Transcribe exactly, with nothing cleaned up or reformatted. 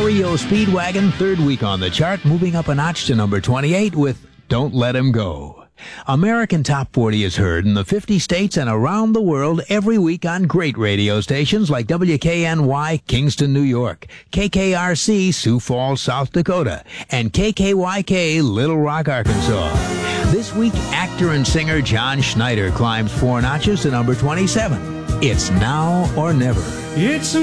R E O Speedwagon, third week on the chart, moving up a notch to number twenty-eight with Don't Let Him Go. American Top forty is heard in the fifty states and around the world every week on great radio stations like W K N Y, Kingston, New York, K K R C, Sioux Falls, South Dakota, and K K Y K, Little Rock, Arkansas. This week, actor and singer John Schneider climbs four notches to number twenty-seven. It's Now or Never. It's